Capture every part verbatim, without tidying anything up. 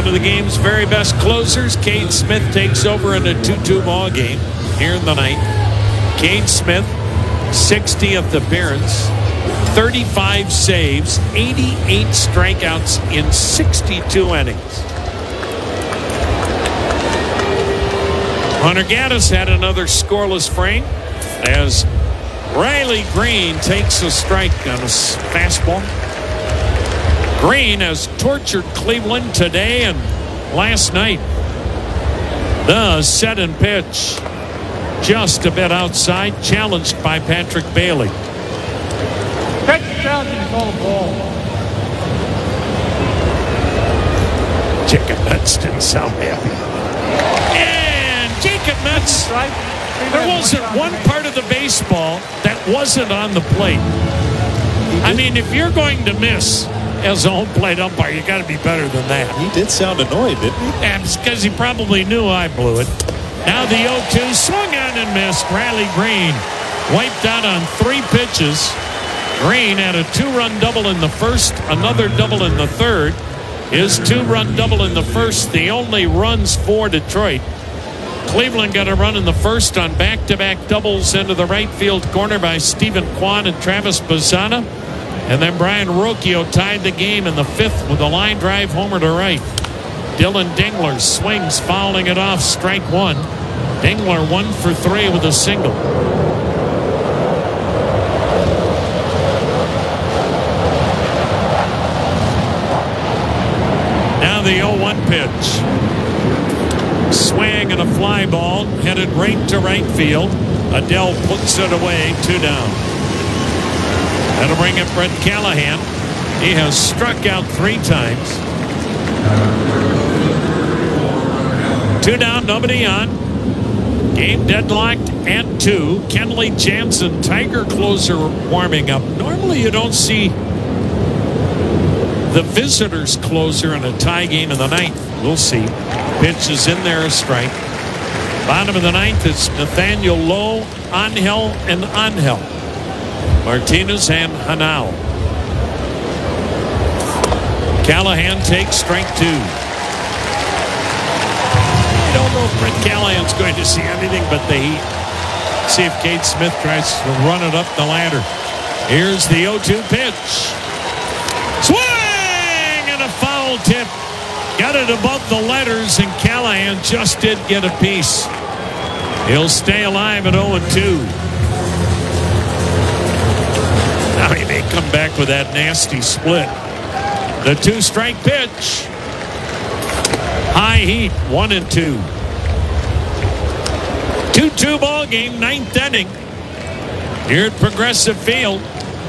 One of the game's very best closers, Cade Smith, takes over in a two two ball game here in the ninth. Cade Smith, sixtieth appearance, thirty-five saves, eighty-eight strikeouts in sixty-two innings. Hunter Gaddis had another scoreless frame as Riley Green takes a strike on a fastball. Green has tortured Cleveland today and last night. The set and pitch just a bit outside, challenged by Patrick Bailey. Pitch challenge and call a ball. Jacob Metz didn't sound happy. And Jacob Metz, there wasn't one part of the baseball that wasn't on the plate. I mean, if you're going to miss as a home plate umpire, you got to be better than that. He did sound annoyed, didn't he? And it's because he probably knew I blew it. Now the oh two, swung on and missed. Riley Green wiped out on three pitches. Green had a two-run double in the first, another double in the third. His two-run double in the first, the only runs for Detroit. Cleveland got a run in the first on back-to-back doubles into the right field corner by Stephen Kwan and Travis Bazzana. And then Brian Rocchio tied the game in the fifth with a line drive homer to right. Dylan Dingler swings, fouling it off, strike one. Dingler one for three with a single. Now the oh one pitch. Swing and a fly ball headed right to right field. Adell puts it away, two down. That'll bring up Brett Callahan. He has struck out three times. Two down, nobody on. Game deadlocked at two. Kenley Jansen, Tiger closer, warming up. Normally you don't see the visitors closer in a tie game in the ninth. We'll see. Pitch is in there, a strike. Bottom of the ninth, it's Nathaniel Lowe, Angel, and Angel. Martinez and Hanau. Callahan takes strike two. I don't know if Brett Callahan's going to see anything but the heat. See if Cade Smith tries to run it up the ladder. Here's the oh two pitch. Swing and a foul tip. Got it above the letters, and Callahan just did get a piece. He'll stay alive at oh and two. Now he may come back with that nasty split. The two-strike pitch. High heat, one and two. two two ball game, ninth inning. Here at Progressive Field.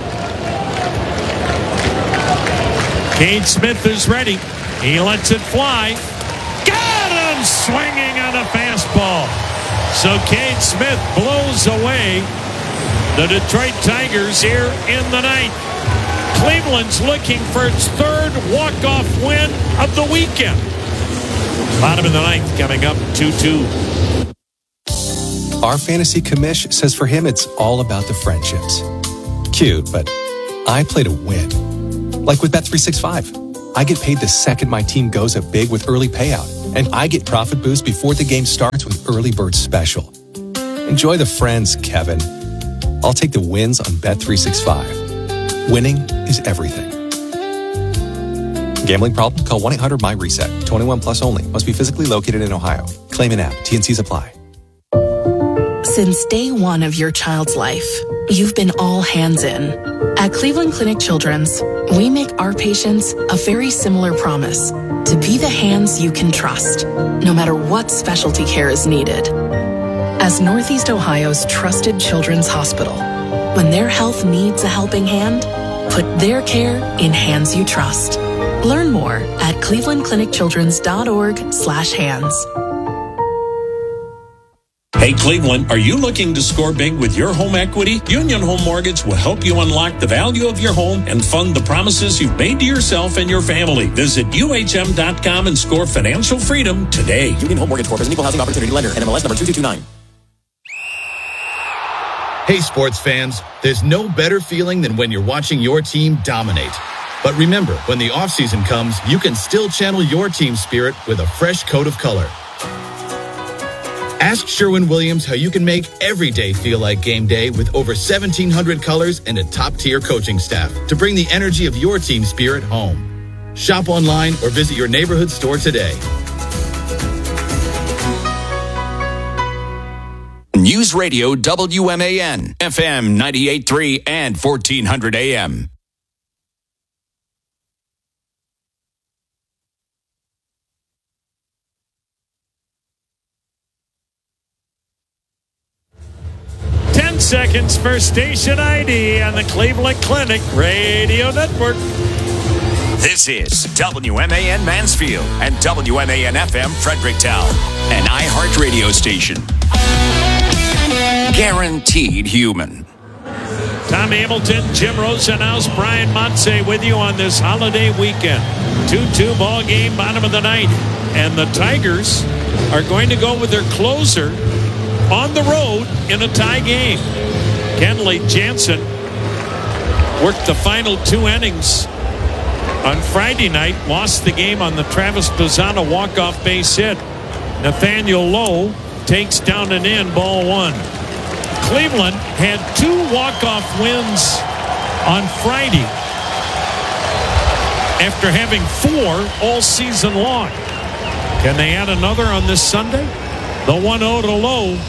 Cade Smith is ready. He lets it fly. Got him swinging on a fastball. So Cade Smith blows away the Detroit Tigers here in the ninth. Cleveland's looking for its third walk-off win of the weekend. Bottom of the ninth coming up, two two. Our fantasy commish says for him it's all about the friendships. Cute, but I play to win. Like with Bet three sixty-five. I get paid the second my team goes up big with early payout. And I get profit boost before the game starts with Early Bird Special. Enjoy the friends, Kevin. I'll take the wins on Bet three sixty-five. Winning is everything. Gambling problem? Call one eight hundred M Y reset. twenty-one plus only. Must be physically located in Ohio. Claim an app. T N Cs apply. Since day one of your child's life, you've been all hands in. At Cleveland Clinic Children's, we make our patients a very similar promise to be the hands you can trust, no matter what specialty care is needed. As Northeast Ohio's trusted children's hospital, when their health needs a helping hand, put their care in hands you trust. Learn more at cleveland clinic children's dot org slash hands. Hey Cleveland, are you looking to score big with your home equity? Union Home Mortgage will help you unlock the value of your home and fund the promises you've made to yourself and your family. Visit U H M dot com and score financial freedom today. Union Home Mortgage Corp is an equal housing opportunity lender. N M L S number two two two nine. Hey sports fans, there's no better feeling than when you're watching your team dominate. But remember, when the offseason comes, you can still channel your team spirit with a fresh coat of color. Ask Sherwin-Williams how you can make every day feel like game day with over seventeen hundred colors and a top-tier coaching staff to bring the energy of your team spirit home. Shop online or visit your neighborhood store today. News Radio W M A N, F M ninety-eight point three and fourteen hundred A M. ten seconds for station I D on the Cleveland Clinic Radio Network. This is W M A N Mansfield and W M A N F M Fredericktown, an iHeart radio station. Guaranteed human. Tom Hamilton, Jim Rosenhaus, Brian Montse with you on this holiday weekend. two two ball game, bottom of the ninth. And the Tigers are going to go with their closer on the road in a tie game. Kenley Jansen worked the final two innings on Friday night, lost the game on the Travis Bazzana walk-off base hit. Nathaniel Lowe takes down an in, ball one. Cleveland had two walk-off wins on Friday after having four all season long. Can they add another on this Sunday? The one oh to Lowe.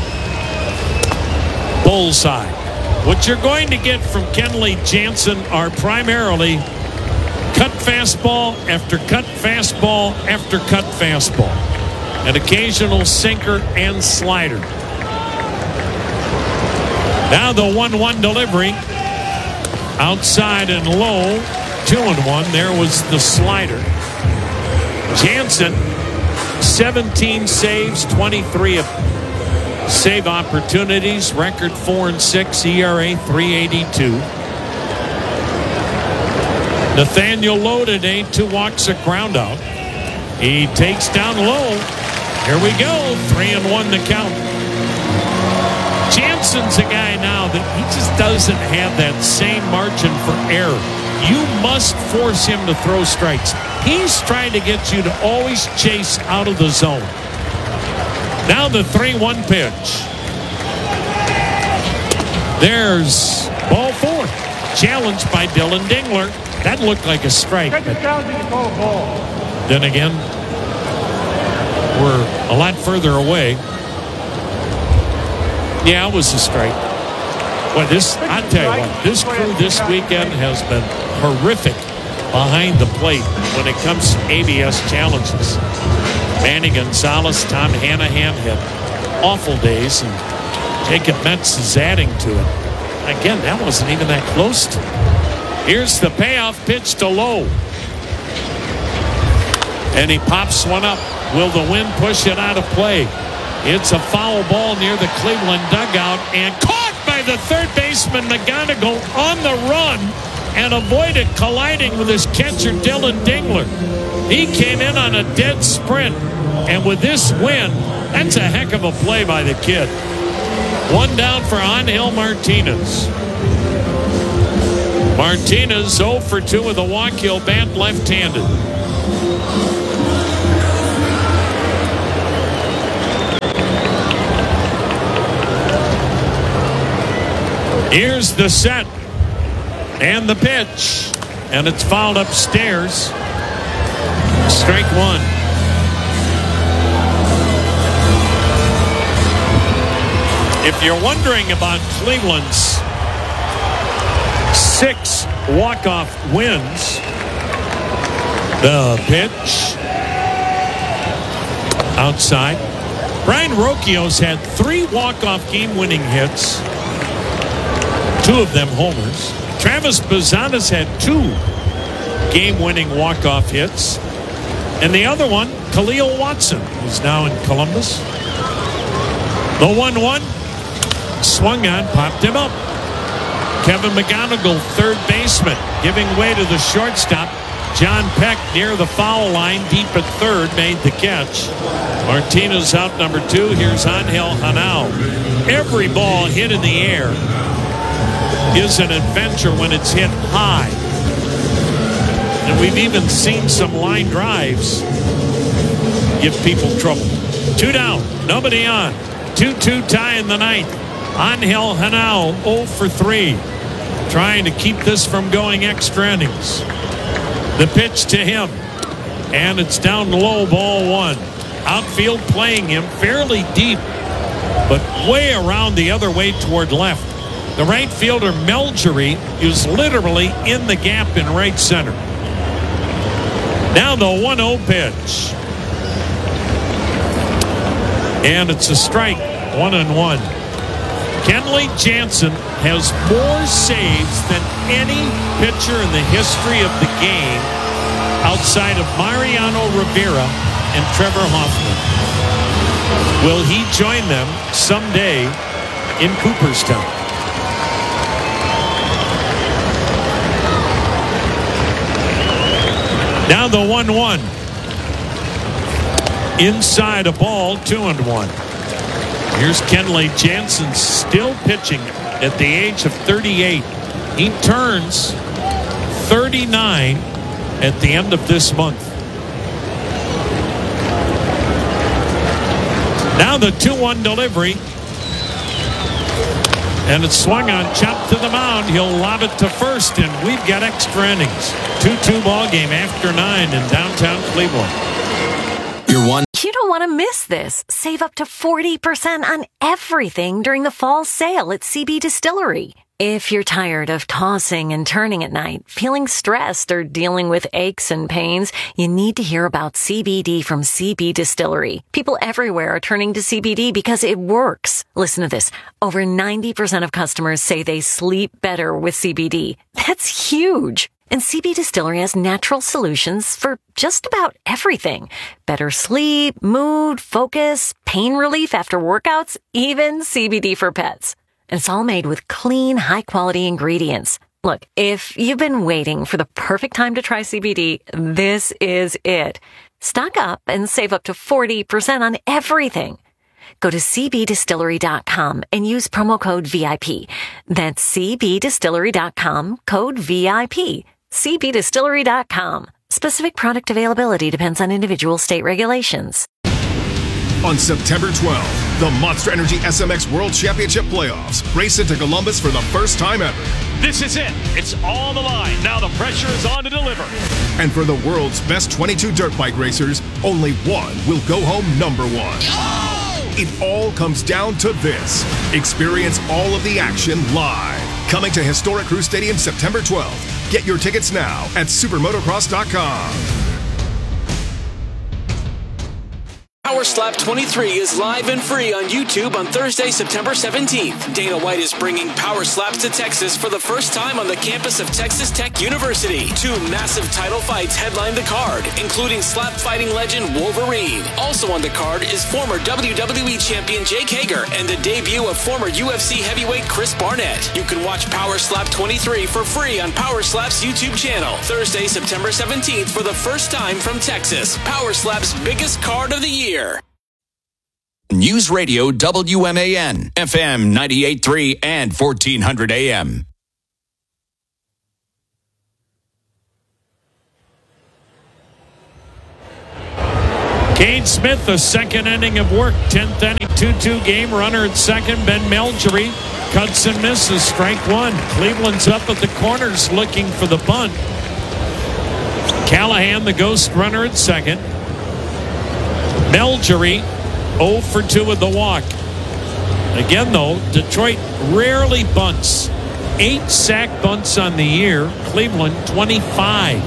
Bullseye. What you're going to get from Kenley Jansen are primarily cut fastball after cut fastball after cut fastball. An occasional sinker and slider. Now the one one delivery. Outside and low. two and one. There was the slider. Jansen, seventeen saves, twenty-three save opportunities. Record four and six. E R A three eighty-two. Nathaniel Lowe today, two walks, a ground out. He takes down Lowe. Here we go. Three and one to count. Jansen's a guy now that he just doesn't have that same margin for error. You must force him to throw strikes. He's trying to get you to always chase out of the zone. Now the three one pitch. There's ball four. Challenged by Dylan Dingler. That looked like a strike. Catch it down to the ball, ball. Then again, we're a lot further away. Yeah, it was a strike. Well, this, I tell you what, this crew this weekend has been horrific behind the plate when it comes to A B S challenges. Manny Gonzalez, Tom Hanahan had awful days, and Jacob Metz is adding to it. Again, that wasn't even that close to it. Here's the payoff pitch to Lowe. And he pops one up. Will the wind push it out of play? It's a foul ball near the Cleveland dugout and caught by the third baseman McGonigal on the run and avoided colliding with his catcher Dylan Dingler. He came in on a dead sprint, and with this win, that's a heck of a play by the kid. One down for Angel Martinez. Martinez oh for two with a walk. He'll bat left-handed. Here's the set and the pitch, and it's fouled upstairs. Strike one. If you're wondering about Cleveland's six walk-off wins, the pitch outside. Brian Rocchio's had three walk-off game-winning hits. Two of them homers. Travis Bazzana's had two game-winning walk-off hits. And the other one, Khalil Watson, who's now in Columbus. The one one, swung on, popped him up. Kevin McGonigal, third baseman, giving way to the shortstop. John Peck near the foul line, deep at third, made the catch. Martinez out number two. Here's Angel Hanau. Every ball hit in the air is an adventure when it's hit high. And we've even seen some line drives give people trouble. Two down, nobody on. two two tie in the ninth. Angel Henao oh for three. Trying to keep this from going extra innings. The pitch to him. And it's down low, ball one. Outfield playing him fairly deep, but way around the other way toward left. The right fielder, Melgery, is literally in the gap in right center. Now the one oh pitch. And it's a strike, one and one. Kenley Jansen has more saves than any pitcher in the history of the game outside of Mariano Rivera and Trevor Hoffman. Will he join them someday in Cooperstown? Now the one one. Inside a ball, two and one. Here's Kenley Jansen still pitching at the age of thirty-eight. He turns thirty-nine at the end of this month. Now the two one delivery. And it's swung on, chopped to the mound. He'll lob it to first, and we've got extra innings. two two ball game after nine in downtown Cleveland. Your one. You don't want to miss this. Save up to forty percent on everything during the fall sale at C B Distillery. If you're tired of tossing and turning at night, feeling stressed, or dealing with aches and pains, you need to hear about C B D from C B Distillery. People everywhere are turning to C B D because it works. Listen to this. Over ninety percent of customers say they sleep better with C B D. That's huge. And C B Distillery has natural solutions for just about everything. Better sleep, mood, focus, pain relief after workouts, even C B D for pets. And it's all made with clean, high-quality ingredients. Look, if you've been waiting for the perfect time to try C B D, this is it. Stock up and save up to forty percent on everything. Go to c b distillery dot com and use promo code V I P. That's c b distillery dot com, code V I P. c b distillery dot com. Specific product availability depends on individual state regulations. On September twelfth, the Monster Energy S M X World Championship Playoffs race into Columbus for the first time ever. This is it. It's all the line. Now the pressure is on to deliver. And for the world's best twenty-two dirt bike racers, only one will go home number one. Oh! It all comes down to this. Experience all of the action live. Coming to Historic Crew Stadium September twelfth. Get your tickets now at supermotocross dot com. Power Slap twenty-three is live and free on YouTube on Thursday, September seventeenth. Dana White is bringing Power Slaps to Texas for the first time on the campus of Texas Tech University. Two massive title fights headline the card, including slap fighting legend Wolverine. Also on the card is former W W E champion Jake Hager and the debut of former U F C heavyweight Chris Barnett. You can watch Power Slap twenty-three for free on Power Slap's YouTube channel. Thursday, September seventeenth for the first time from Texas. Power Slap's biggest card of the year. News Radio W M A N, F M ninety-eight point three and fourteen hundred A M. Kane Smith, the second inning of work, tenth inning, two two game, runner at second, Ben Melgery cuts and misses, strike one. Cleveland's up at the corners looking for the bunt. Callahan, the ghost runner at second. Melgery oh for two with the walk. Again, though, Detroit rarely bunts. Eight sack bunts on the year. Cleveland, twenty-five.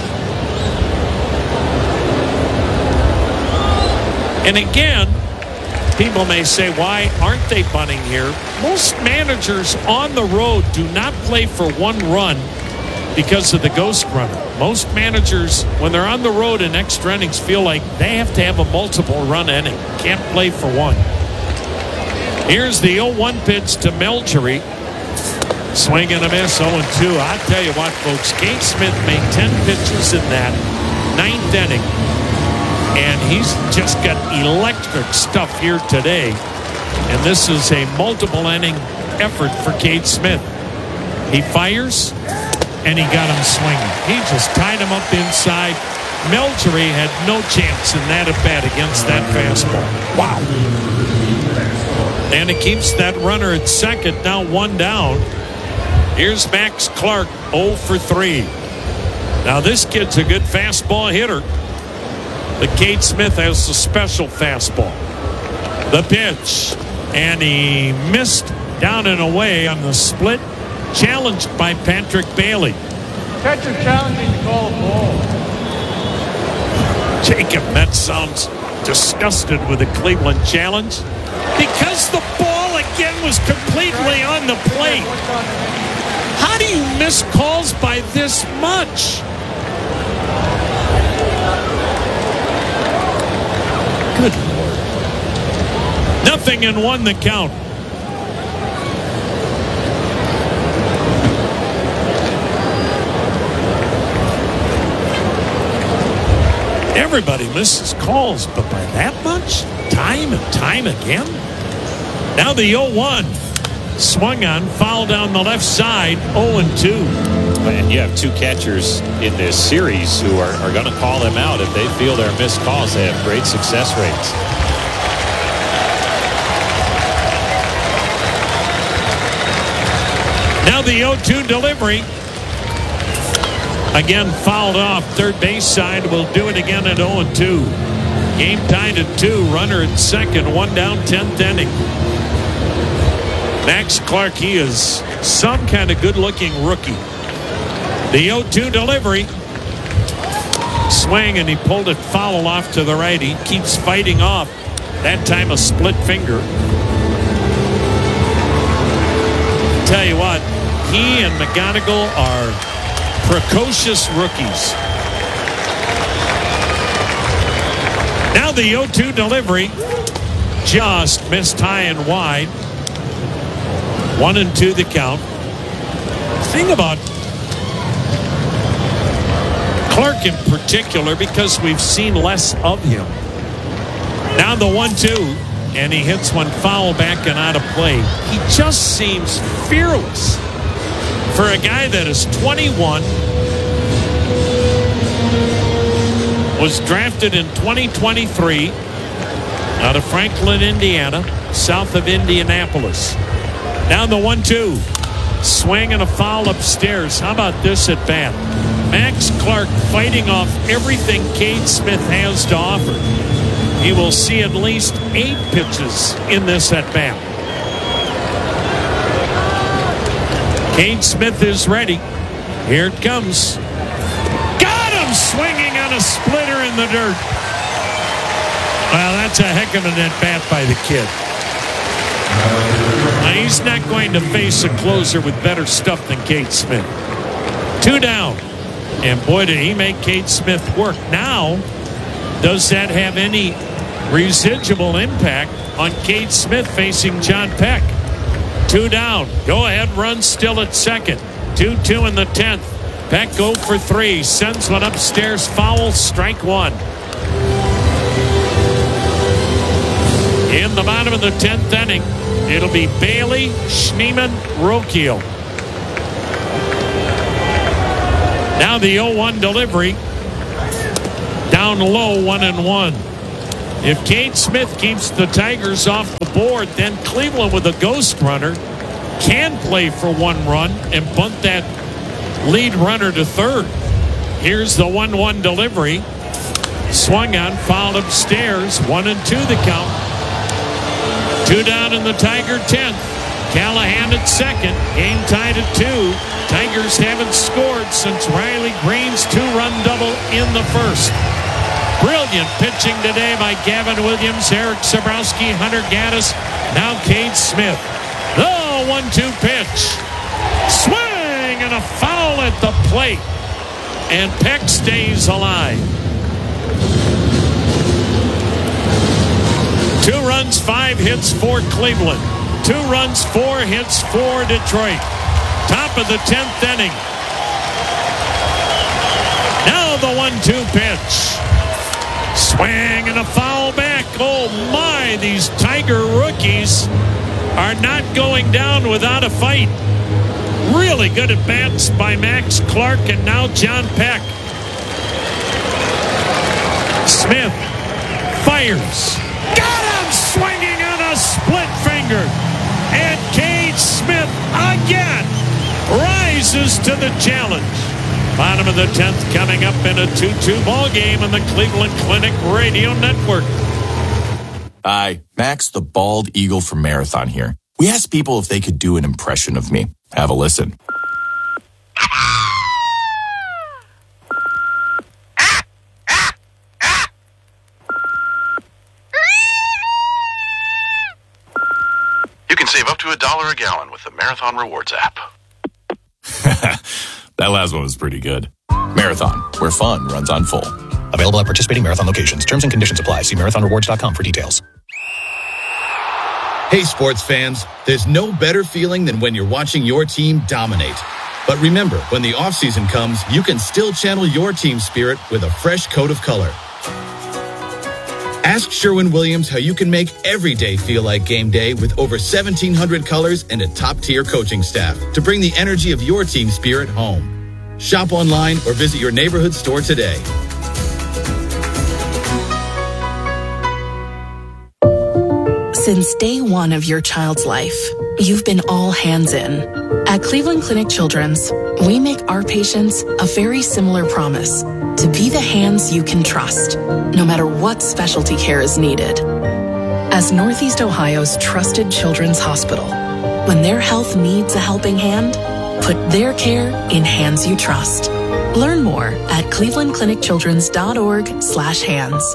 And again, people may say, why aren't they bunting here? Most managers on the road do not play for one run because of the ghost runner. Most managers, when they're on the road in extra innings, feel like they have to have a multiple run inning. Can't play for one. Here's the oh one pitch to Melgery. Swing and a miss, oh and two. I'll tell you what, folks, Kane Smith made ten pitches in that ninth inning. And he's just got electric stuff here today. And this is a multiple inning effort for Kane Smith. He fires. and he got him swinging. He just tied him up inside. Meldry had no chance in that at bat against that fastball. Wow. And it keeps that runner at second, now one down. Here's Max Clark, oh for three. Now this kid's a good fastball hitter. But Cade Smith has a special fastball. The pitch. And he missed down and away on the split. Challenged by Patrick Bailey. Catcher challenging to call a ball. Jacob Metz sounds disgusted with the Cleveland challenge because the ball again was completely on the plate. How do you miss calls by this much? Good Lord. Nothing and one the count. Everybody misses calls, but by that much? Time and time again? Now the oh one. Swung on, foul down the left side, oh and two. And you have two catchers in this series who are, are going to call them out if they feel they're missed calls. They have great success rates. Now the oh two delivery. Again fouled off. Third base side will do it again at oh and two. Game tied at two. Runner at second. One down, tenth inning. Max Clark, he is some kind of good-looking rookie. The oh two delivery. Swing, and he pulled it foul off to the right. He keeps fighting off. That time a split finger. Tell you what, he and McGonigal are precocious rookies. Now the oh two delivery. Just missed high and wide. One and two the count. Thing about Clark in particular, because we've seen less of him. Now the one two, and he hits one foul back and out of play. He just seems fearless for a guy that is twenty-one, was drafted in twenty twenty-three out of Franklin, Indiana, south of Indianapolis. Now the one two. Swing and a foul upstairs. How about this at bat? Max Clark fighting off everything Cade Smith has to offer. He will see at least eight pitches in this at bat. Cade Smith is ready. Here it comes. Got him swinging on a splitter in the dirt. Well, that's a heck of an at bat by the kid. Now, he's not going to face a closer with better stuff than Cade Smith. Two down. And boy, did he make Cade Smith work. Now, does that have any residual impact on Cade Smith facing John Peck? Two down. Go ahead run still at second. two two in the tenth. Peck go for three. Sends one upstairs. Foul. Strike one. In the bottom of the tenth inning, it'll be Bailey, Schneemann, Rokiel. Now the oh one delivery. Down low, one and one. If Cade Smith keeps the Tigers off the board, then Cleveland with a ghost runner can play for one run and bunt that lead runner to third. Here's the one one delivery. Swung on, fouled upstairs. One and two the count. Two down in the Tiger tenth. Callahan at second. Game tied at two. Tigers haven't scored since Riley Green's two-run double in the first. Brilliant pitching today by Gavin Williams, Eric Sabrowski, Hunter Gaddis, now Cade Smith. The one two pitch. Swing and a foul at the plate. And Peck stays alive. Two runs, five hits for Cleveland. Two runs, four hits for Detroit. Top of the tenth inning. Now the one two pitch. Swing and a foul back. Oh my, these Tiger rookies are not going down without a fight. Really good at bats by Max Clark and now John Peck. Smith fires. Got him swinging on a split finger. And Cade Smith again rises to the challenge. Bottom of the tenth coming up in a two two ball game on the Cleveland Clinic Radio Network. Hi, Max the Bald Eagle from Marathon here. We asked people if they could do an impression of me. Have a listen. You can save up to a dollar a gallon with the Marathon Rewards app. That last one was pretty good. Marathon, where fun runs on full. Available at participating Marathon locations. Terms and conditions apply. See marathon rewards dot com for details. Hey, sports fans, there's no better feeling than when you're watching your team dominate. But remember, when the offseason comes, you can still channel your team spirit with a fresh coat of color. Ask Sherwin-Williams how you can make every day feel like game day with over seventeen hundred colors and a top-tier coaching staff to bring the energy of your team spirit home. Shop online or visit your neighborhood store today. Since day one of your child's life, you've been all hands in. At Cleveland Clinic Children's, we make our patients a very similar promise to be the hands you can trust, no matter what specialty care is needed. As Northeast Ohio's trusted children's hospital, when their health needs a helping hand, put their care in hands you trust. Learn more at cleveland clinic children's dot org slash hands.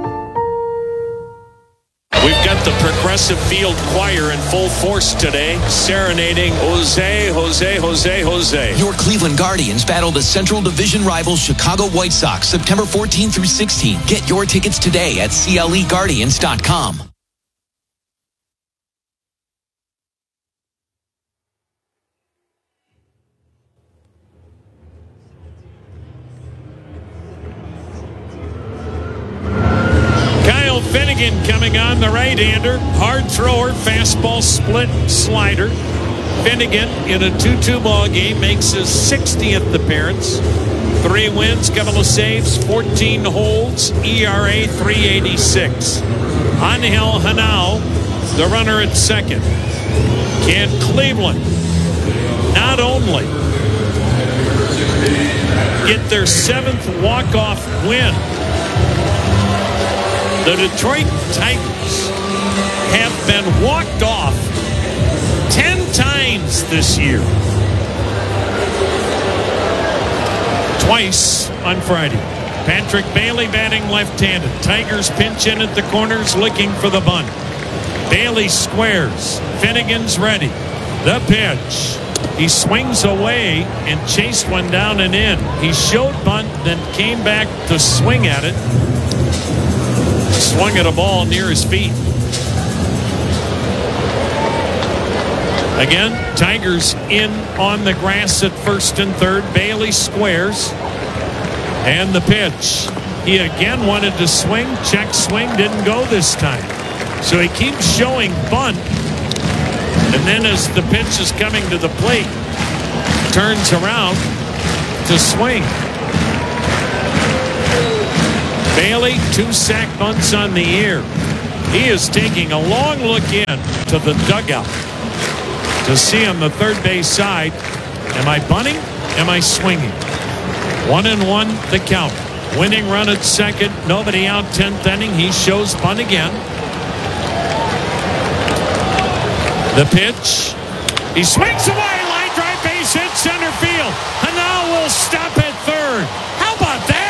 We've got the Progressive Field Choir in full force today, serenading Jose, Jose, Jose, Jose. Your Cleveland Guardians battle the Central Division rival Chicago White Sox September fourteenth through sixteenth. Get your tickets today at C L E Guardians dot com. Finnegan coming on, the right-hander, hard thrower, fastball split slider. Finnegan in a two two ball game makes his sixtieth appearance. Three wins, couple of saves, fourteen holds, E R A three eighty-six. Angel Hanao, the runner at second. Can Cleveland not only get their seventh walk-off win? The Detroit Tigers have been walked off ten times this year. Twice on Friday. Patrick Bailey batting left-handed. Tigers pinch in at the corners looking for the bunt. Bailey squares. Finnegan's ready. The pitch. He swings away and chased one down and in. He showed bunt, then came back to swing at it. Swung at a ball near his feet. Again, Tigers in on the grass at first and third. Bailey squares. And the pitch. He again wanted to swing. Check swing. Didn't go this time. So he keeps showing bunt. And then as the pitch is coming to the plate, turns around to swing. Bailey, two sack bunts on the year. He is taking a long look in to the dugout to see on the third base side, am I bunting? Am I swinging? One and one, the count. Winning run at second, nobody out, tenth inning. He shows bunt again. The pitch. He swings away, line drive, base hit, center field. And now we'll stop at third. How about that?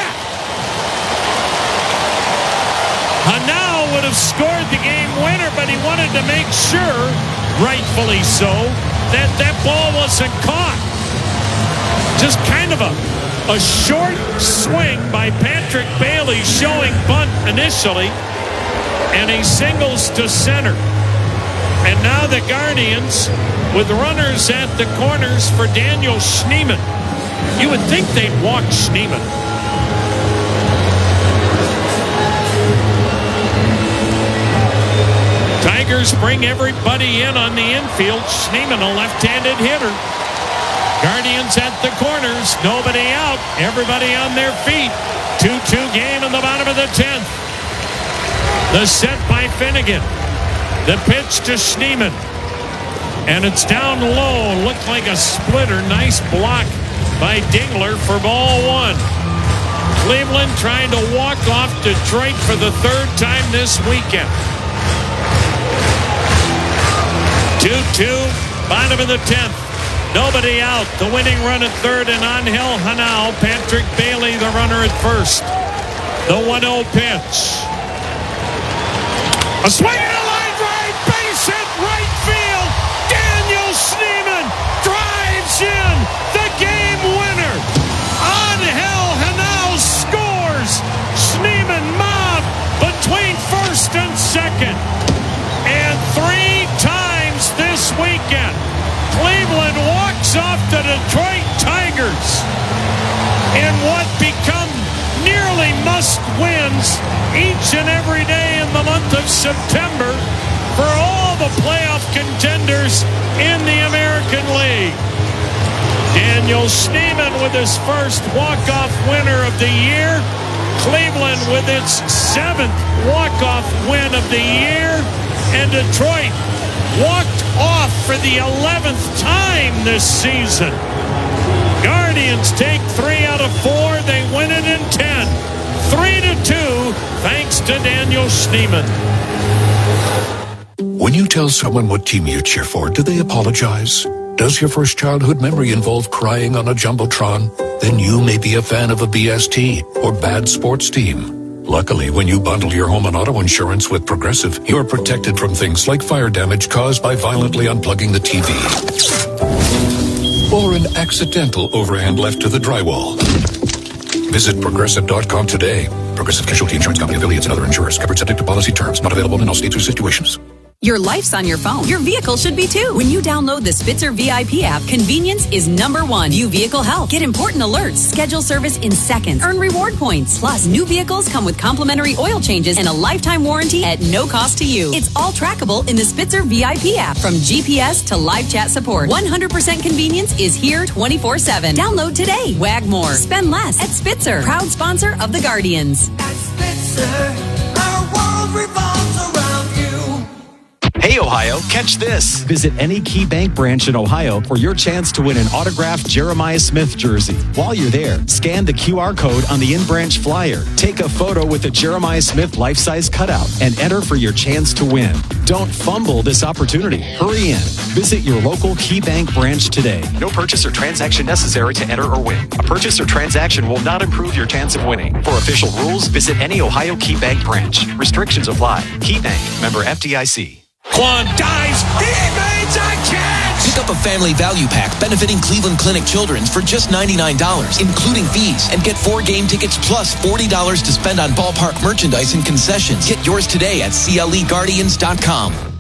Hanau would have scored the game winner, but he wanted to make sure, rightfully so, that that ball wasn't caught. Just kind of a, a short swing by Patrick Bailey showing bunt initially, and he singles to center. And now the Guardians with runners at the corners for Daniel Schneemann. You would think they'd walk Schneemann. Tigers bring everybody in on the infield. Schneemann, a left-handed hitter. Guardians at the corners. Nobody out. Everybody on their feet. two two game in the bottom of the tenth. The set by Finnegan. The pitch to Schneemann. And it's down low. Looked like a splitter. Nice block by Dingler for ball one. Cleveland trying to walk off Detroit for the third time this weekend. two two, bottom of the tenth. Nobody out. The winning run at third, and Angel Hanau. Patrick Bailey, the runner at first. The one oh pitch. A swing and a line drive. Base hit right field. Daniel Schneemann drives in the game winner. Angel Hanau scores. Schneemann mobbed between first and second. And three times this weekend, Cleveland walks off the Detroit Tigers in what become nearly must-wins each and every day in the month of September for all the playoff contenders in the American League. Daniel Schneemann with his first walk-off winner of the year. Cleveland with its seventh walk-off win of the year. And Detroit walked off for the eleventh time this season. Guardians take three out of four. They win it in ten. Three to two, thanks to Daniel Schneemann. When you tell someone what team you cheer for, do they apologize? Does your first childhood memory involve crying on a Jumbotron? Then you may be a fan of a B S T or bad sports team. Luckily, when you bundle your home and auto insurance with Progressive, you're protected from things like fire damage caused by violently unplugging the T V. Or an accidental overhand left to the drywall. Visit Progressive dot com today. Progressive Casualty Insurance Company, affiliates, and other insurers. Covered subject to policy terms. Not available in all states or situations. Your life's on your phone. Your vehicle should be too. When you download the Spitzer V I P app, convenience is number one. View vehicle health. Get important alerts. Schedule service in seconds. Earn reward points. Plus, new vehicles come with complimentary oil changes and a lifetime warranty at no cost to you. It's all trackable in the Spitzer V I P app. From G P S to live chat support. one hundred percent convenience is here twenty-four seven. Download today. Wag more. Spend less at Spitzer. Proud sponsor of the Guardians. At Spitzer, our world revolves around you. Hey, Ohio, catch this. Visit any Key Bank branch in Ohio for your chance to win an autographed Jeremiah Smith jersey. While you're there, scan the Q R code on the in-branch flyer. Take a photo with the Jeremiah Smith life-size cutout and enter for your chance to win. Don't fumble this opportunity. Hurry in. Visit your local Key Bank branch today. No purchase or transaction necessary to enter or win. A purchase or transaction will not improve your chance of winning. For official rules, visit any Ohio Key Bank branch. Restrictions apply. Key Bank, member F D I C. Quan dives. He made a catch. Pick up a family value pack benefiting Cleveland Clinic Children's for just ninety-nine dollars, including fees, and get four game tickets plus forty dollars to spend on ballpark merchandise and concessions. Get yours today at C L E Guardians dot com.